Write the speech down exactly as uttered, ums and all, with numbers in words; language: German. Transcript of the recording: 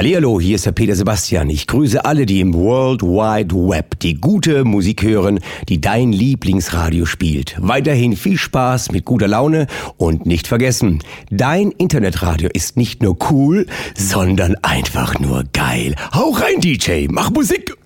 Hallihallo, hier ist der Peter Sebastian. Ich grüße alle, die im World Wide Web die gute Musik hören, die dein Lieblingsradio spielt. Weiterhin viel Spaß mit guter Laune und nicht vergessen, dein Internetradio ist nicht nur cool, sondern einfach nur geil. Hau rein, D J, mach Musik!